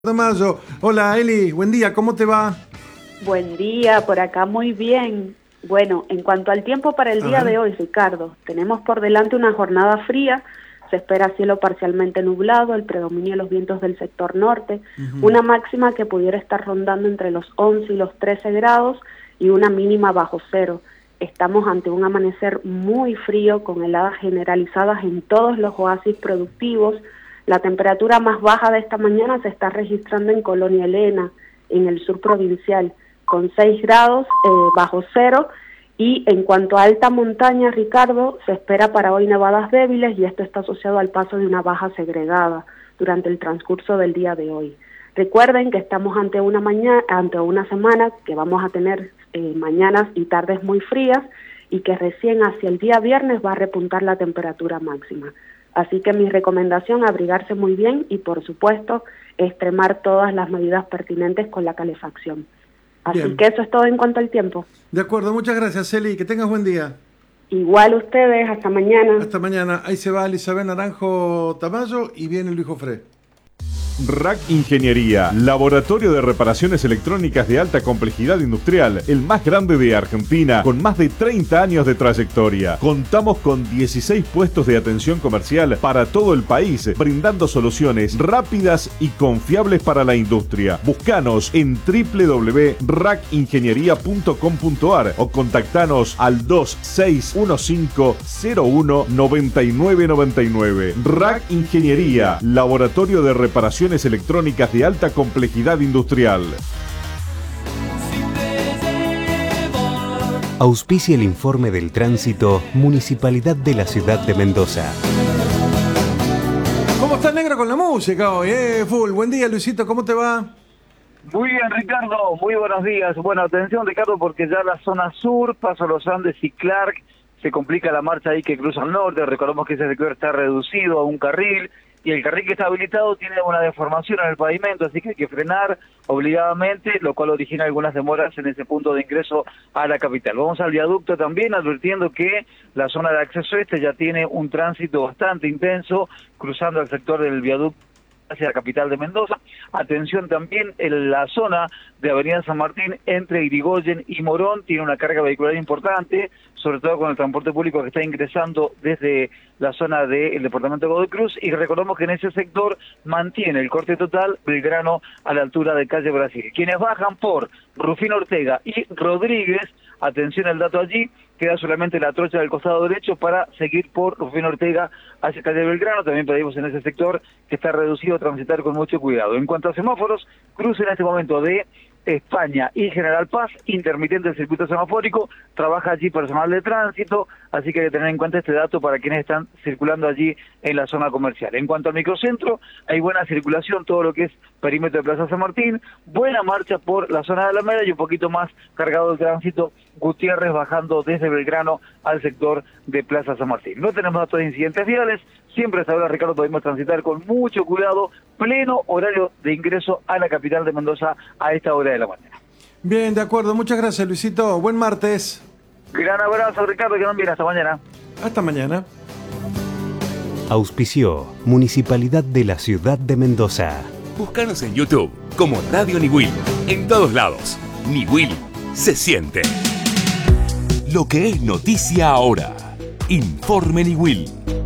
De mayo. Hola Eli, buen día, ¿cómo te va? Buen día, por acá muy bien. Bueno, en cuanto al tiempo para el día de hoy, Ricardo, tenemos por delante una jornada fría, se espera cielo parcialmente nublado, el predominio de los vientos del sector norte, una máxima que pudiera estar rondando entre los 11 y los 13 grados y una mínima bajo cero. Estamos ante un amanecer muy frío con heladas generalizadas en todos los oasis productivos. La temperatura más baja de esta mañana se está registrando en Colonia Elena, en el sur provincial, con 6 grados bajo cero. Y en cuanto a alta montaña, Ricardo, se espera para hoy nevadas débiles y esto está asociado al paso de una baja segregada durante el transcurso del día de hoy. Recuerden que estamos ante una semana que vamos a tener mañanas y tardes muy frías y que recién hacia el día viernes va a repuntar la temperatura máxima. Así que mi recomendación, abrigarse muy bien y, por supuesto, extremar todas las medidas pertinentes con la calefacción. Así bien. Que eso es todo en cuanto al tiempo. De acuerdo, muchas gracias, Eli. Que tengas buen día. Igual ustedes, hasta mañana. Hasta mañana. Ahí se va Elizabeth Naranjo Tamayo y viene Luis Jofré. RAC Ingeniería, laboratorio de reparaciones electrónicas de alta complejidad industrial, el más grande de Argentina, con más de 30 años de trayectoria. Contamos con 16 puestos de atención comercial para todo el país, brindando soluciones rápidas y confiables para la industria. Búscanos en www.racingeniería.com.ar o contactanos al 2615019999. RAC Ingeniería, laboratorio de reparaciones electrónicas de alta complejidad industrial. Auspicia el informe del tránsito Municipalidad de la Ciudad de Mendoza. ¿Cómo está el negro con la música hoy? Full. Buen día, Luisito, ¿cómo te va? Muy bien, Ricardo, muy buenos días. Bueno, atención, Ricardo, porque ya la zona sur, Paso Los Andes y Clark, se complica la marcha ahí que cruza al norte. Recordemos que ese sector está reducido a un carril, y el carril que está habilitado tiene una deformación en el pavimento, así que hay que frenar obligadamente, lo cual origina algunas demoras en ese punto de ingreso a la capital. Vamos al viaducto también, advirtiendo que la zona de acceso este ya tiene un tránsito bastante intenso, cruzando el sector del viaducto hacia la capital de Mendoza. Atención también en la zona de Avenida San Martín entre Irigoyen y Morón, tiene una carga vehicular importante, sobre todo con el transporte público que está ingresando desde la zona del departamento de Godoy Cruz, y recordemos que en ese sector mantiene el corte total Belgrano a la altura de calle Brasil. Quienes bajan por Rufino Ortega y Rodríguez, atención al dato allí, queda solamente la trocha del costado derecho para seguir por Rufino Ortega hacia calle Belgrano. También pedimos en ese sector que está reducido a transitar con mucho cuidado. En cuanto a semáforos, cruce en este momento de España y General Paz, intermitente el circuito semafórico, trabaja allí personal de tránsito, así que hay que tener en cuenta este dato para quienes están circulando allí en la zona comercial. En cuanto al microcentro, hay buena circulación, todo lo que es perímetro de Plaza San Martín, buena marcha por la zona de Alameda y un poquito más cargado el tránsito Gutiérrez bajando desde Belgrano al sector de Plaza San Martín. No tenemos datos de incidentes viales, siempre hasta ahora, Ricardo, podemos transitar con mucho cuidado, pleno horario de ingreso a la capital de Mendoza a esta hora de la mañana. Bien, de acuerdo, muchas gracias, Luisito. Buen martes. Gran abrazo, Ricardo, que van bien, hasta mañana. Hasta mañana. Auspició Municipalidad de la Ciudad de Mendoza. Búscanos en YouTube como Radio Niwil. En todos lados. Niwil se siente. Lo que es noticia ahora. Informe Niwil.